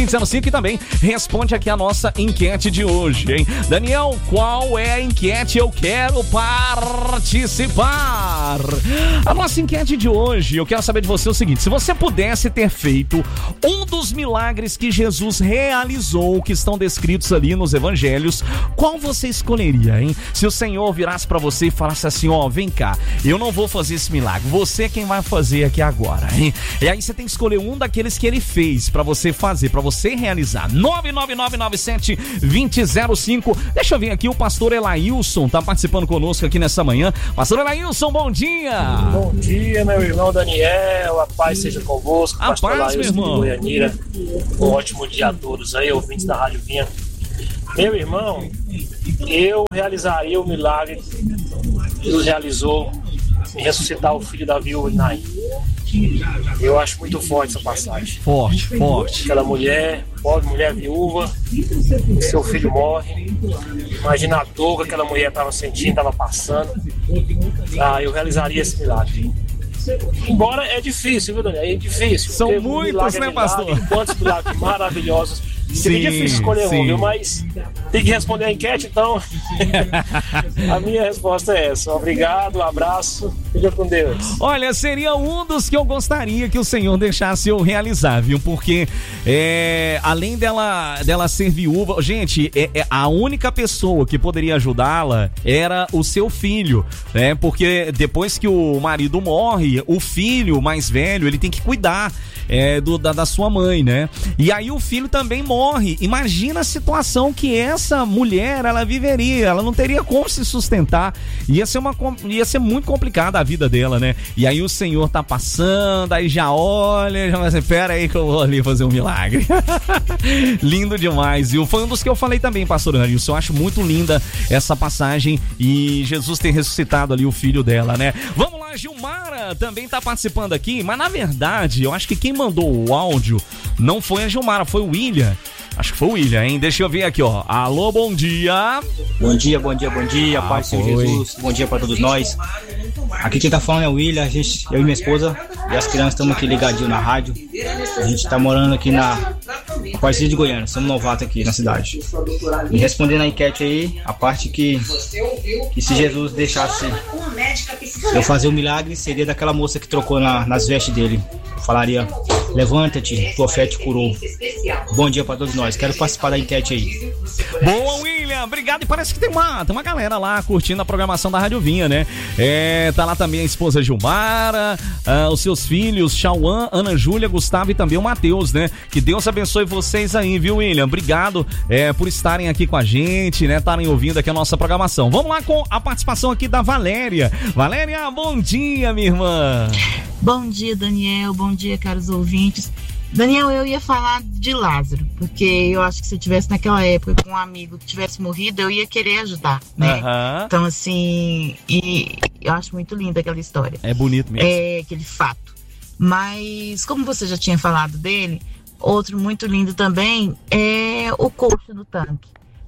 2005 e também responde aqui a nossa enquete de hoje, hein? Daniel, qual é a enquete? Eu quero participar. A nossa enquete de hoje, eu quero saber de você o seguinte: se você pudesse ter feito um dos milagres que Jesus realizou, que estão descritos ali nos evangelhos, qual você escolheria, hein? Se o Senhor virasse pra você e falasse assim, ó, vem cá, eu não vou fazer esse milagre, você é quem vai fazer aqui agora, hein? E aí você tem que escolher um daqueles que ele fez pra você fazer, pra você realizar. 99997-2005. Deixa eu ver aqui, o pastor Elailson tá participando conosco aqui nessa manhã. Pastor Elailson, bom dia! Bom dia, meu irmão Daniel, a paz seja convosco. A paz, meu irmão. Goianira. Um ótimo dia a todos aí, ouvintes da Rádio Vinha. Meu irmão, eu realizaria o milagre que Deus realizou em ressuscitar o filho da viúva de Naim. Eu acho muito forte essa passagem. Forte. Aquela mulher, pobre mulher viúva, seu filho morre. Imagina a dor que aquela mulher estava sentindo, estava passando. Eu realizaria esse milagre. Embora é difícil, viu, Daniel? É difícil. São muitos, né, pastor? Quantos milagres maravilhosos. Seria difícil escolher um, viu? Mas tem que responder a enquete, então a minha resposta é essa. Obrigado, um abraço, fica com Deus. Olha, seria um dos que eu gostaria que o Senhor deixasse eu realizar, viu? Porque além dela ser viúva, gente, a única pessoa que poderia ajudá-la era o seu filho, né? Porque depois que o marido morre, o filho mais velho, ele tem que cuidar da sua mãe, né? E aí o filho também morre. Imagina a situação que essa mulher, ela viveria. Ela não teria como se sustentar. Ia ser muito complicada a vida dela, né? E aí o Senhor tá passando, aí já olha, já vai dizer, pera aí que eu vou ali fazer um milagre. Lindo demais, viu? Foi um dos que eu falei também, pastor Anderson. Eu acho muito linda essa passagem e Jesus ter ressuscitado ali o filho dela, né? Vamos lá, Gilmara também tá participando aqui, mas na verdade, eu acho que quem mandou o áudio não foi a Gilmara, foi o William. Acho que foi o William, hein? Deixa eu ver aqui, ó. Alô, bom dia. Bom dia. Paz do Senhor Jesus. Bom dia pra todos nós. Aqui quem tá falando é o William. Eu e minha esposa e as crianças estamos aqui ligadinhos na rádio. A gente tá morando aqui na Aparecida de Goiânia. Somos novatos aqui na cidade. E respondendo a enquete aí, a parte que se Jesus deixasse eu fazer o milagre, seria daquela moça que trocou nas vestes dele. Falaria, levanta-te, tua fé te curou. Bom dia pra todos nós, quero participar da enquete aí. Boa, William, obrigado. E parece que tem uma galera lá curtindo a programação da Rádio Vinha, né? Tá lá também a esposa Gilmara, os seus filhos, Chauã, Ana Júlia, Gustavo e também o Matheus, né? Que Deus abençoe vocês aí, viu, William? Obrigado por estarem aqui com a gente, né? Estarem ouvindo aqui a nossa programação. Vamos lá com a participação aqui da Valéria. Valéria, bom dia, minha irmã. Bom dia, Daniel. Bom dia, caros ouvintes. Daniel, eu ia falar de Lázaro, porque eu acho que se eu tivesse naquela época com um amigo que tivesse morrido, eu ia querer ajudar, né? Uhum. Então, assim, e eu acho muito linda aquela história. É bonito mesmo. Aquele fato. Mas, como você já tinha falado dele, outro muito lindo também é o coxo no tanque.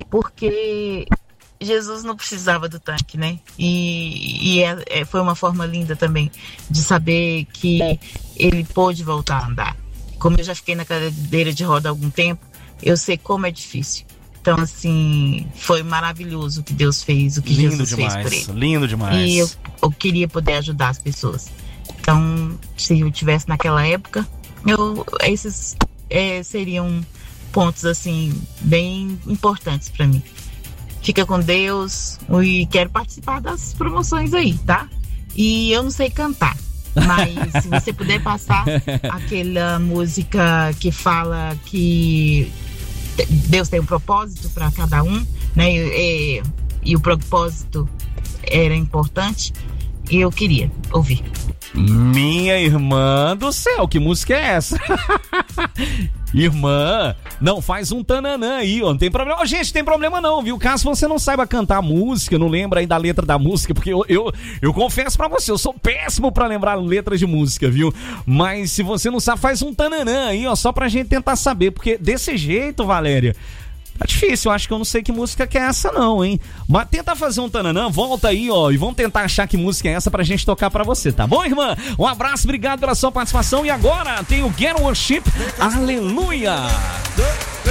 Porque Jesus não precisava do tanque, né? E foi uma forma linda também de saber que ele pôde voltar a andar. Como eu já fiquei na cadeira de roda há algum tempo, eu sei como é difícil. Então, assim, foi maravilhoso o que Deus fez, o que Jesus fez por ele. Lindo demais. E eu queria poder ajudar as pessoas. Então, se eu tivesse naquela época, esses seriam pontos, assim, bem importantes para mim. Fica com Deus e quero participar das promoções aí, tá? E eu não sei cantar, mas se você puder passar aquela música que fala que Deus tem um propósito para cada um, né? E o propósito era importante, e eu queria ouvir. Minha irmã do céu, que música é essa? Irmã, não, faz um tananã aí, ó, não tem problema. Oh, gente, tem problema não, viu? Caso você não saiba cantar música, não lembra aí da letra da música, porque eu confesso pra você, eu sou péssimo pra lembrar letras de música, viu? Mas se você não sabe, faz um tananã aí, ó, só pra gente tentar saber, porque desse jeito, Valéria, tá difícil, eu acho que eu não sei que música que é essa não, hein? Mas tenta fazer um tananã, volta aí, ó, e vamos tentar achar que música é essa pra gente tocar pra você, tá bom, irmã? Um abraço, obrigado pela sua participação, e agora tem o Get Worship, aleluia!